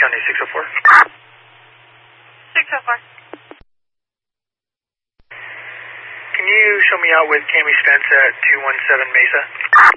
County 604. 604. Can you show me out with Tammy Spence at 217 Mesa?